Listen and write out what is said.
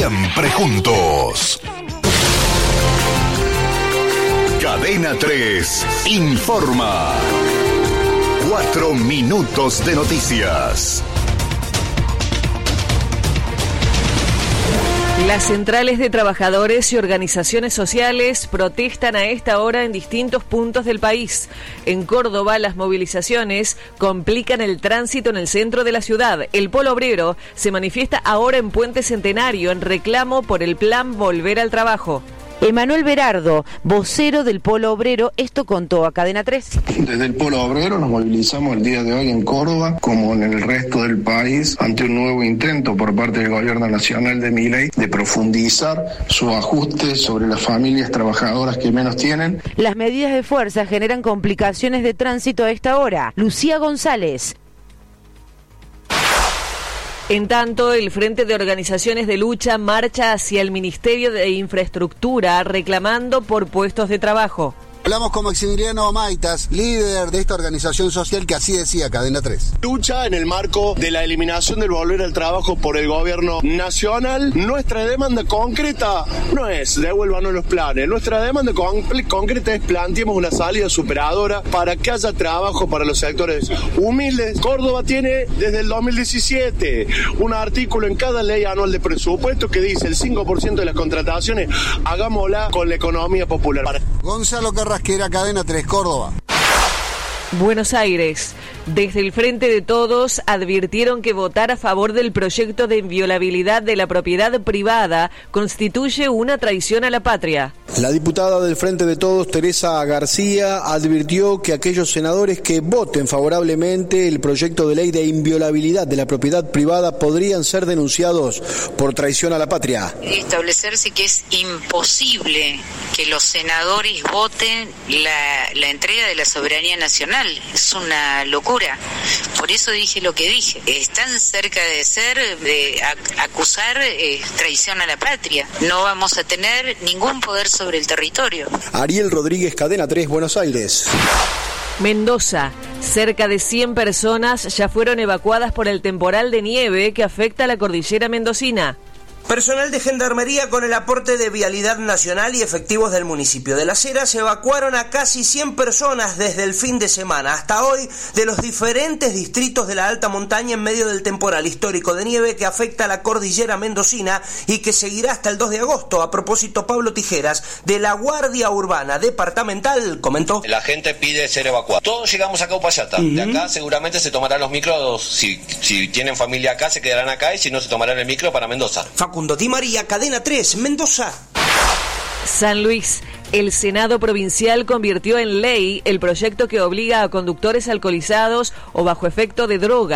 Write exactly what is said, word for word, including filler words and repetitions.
siempre juntos. Cadena tres informa. Cuatro minutos de noticias. Las centrales de trabajadores y organizaciones sociales protestan a esta hora en distintos puntos del país. En Córdoba, las movilizaciones complican el tránsito en el centro de la ciudad. El Polo Obrero se manifiesta ahora en Puente Centenario en reclamo por el plan Volver al Trabajo. Emanuel Berardo, vocero del Polo Obrero, esto contó a Cadena tres. Desde el Polo Obrero nos movilizamos el día de hoy en Córdoba, como en el resto del país, ante un nuevo intento por parte del gobierno nacional de Milei de profundizar su ajuste sobre las familias trabajadoras que menos tienen. Las medidas de fuerza generan complicaciones de tránsito a esta hora. Lucía González. En tanto, el Frente de Organizaciones de Lucha marcha hacia el Ministerio de Infraestructura reclamando por puestos de trabajo. Hablamos con Maximiliano Maitas, líder de esta organización social que así decía Cadena tres. Lucha en el marco de la eliminación del volver al trabajo por el gobierno nacional. Nuestra demanda concreta no es devuélvanos los planes. Nuestra demanda con- concreta es planteemos una salida superadora para que haya trabajo para los sectores humildes. Córdoba tiene desde el dos mil diecisiete un artículo en cada ley anual de presupuesto que dice el cinco por ciento de las contrataciones hagámosla con la economía popular. Gonzalo Carrasquera, Cadena tres, Córdoba. Buenos Aires. Desde el Frente de Todos advirtieron que votar a favor del proyecto de inviolabilidad de la propiedad privada constituye una traición a la patria. La diputada del Frente de Todos, Teresa García, advirtió que aquellos senadores que voten favorablemente el proyecto de ley de inviolabilidad de la propiedad privada podrían ser denunciados por traición a la patria. Establecerse que es imposible que los senadores voten la, la entrega de la soberanía nacional. Es una locura. Por eso dije lo que dije. Están cerca de ser, de acusar eh, traición a la patria. No vamos a tener ningún poder sobre el territorio. Ariel Rodríguez, Cadena tres, Buenos Aires. Mendoza. Cerca de cien personas ya fueron evacuadas por el temporal de nieve que afecta a la cordillera mendocina. Personal de Gendarmería con el aporte de Vialidad Nacional y efectivos del municipio de Las Heras evacuaron a casi cien personas desde el fin de semana hasta hoy de los diferentes distritos de la alta montaña en medio del temporal histórico de nieve que afecta a la cordillera mendocina y que seguirá hasta el dos de agosto. A propósito, Pablo Tijeras, de la Guardia Urbana Departamental, comentó: la gente pide ser evacuada. Todos llegamos a Caupayata. Uh-huh. De acá seguramente se tomarán los micros. Si, si tienen familia acá, se quedarán acá, y si no, se tomarán el micro para Mendoza. Facundo Di María, Cadena tres, Mendoza. San Luis. El Senado Provincial convirtió en ley el proyecto que obliga a conductores alcoholizados o bajo efecto de droga